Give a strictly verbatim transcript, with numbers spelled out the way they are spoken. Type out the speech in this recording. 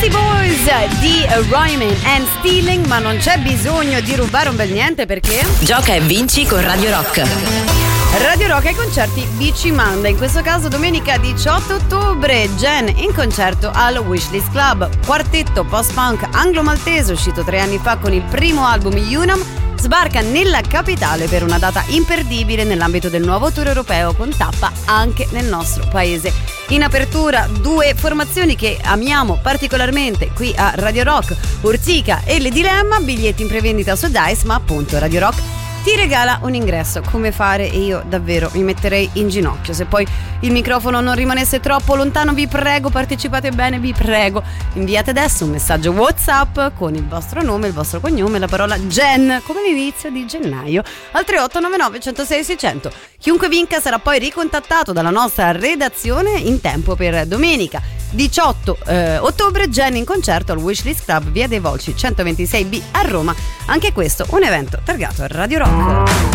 Beastie Boys di Rhyming and Stealing, ma non c'è bisogno di rubare un bel niente perché gioca e vinci con Radio Rock. Radio Rock ai concerti Bici Manda, in questo caso domenica diciotto ottobre, Gen in concerto al Wishlist Club, quartetto post-punk anglo-maltese uscito tre anni fa con il primo album Unum, sbarca nella capitale per una data imperdibile nell'ambito del nuovo tour europeo con tappa anche nel nostro paese. In apertura due formazioni che amiamo particolarmente qui a Radio Rock, Urtica e Le Dilemma, biglietti in prevendita su Dice, ma appunto Radio Rock ti regala un ingresso. Come fare? E io davvero mi metterei in ginocchio se poi il microfono non rimanesse troppo lontano. Vi prego, partecipate bene, vi prego, inviate adesso un messaggio WhatsApp con il vostro nome, il vostro cognome, la parola Gen come l'inizio di gennaio al tre otto nove nove uno zero sei sei zero zero. Chiunque vinca sarà poi ricontattato dalla nostra redazione in tempo per domenica diciotto eh, ottobre, Gen in concerto al Wishlist Club, via dei Volsci centoventisei B a Roma. Anche questo un evento targato a Radio Rock.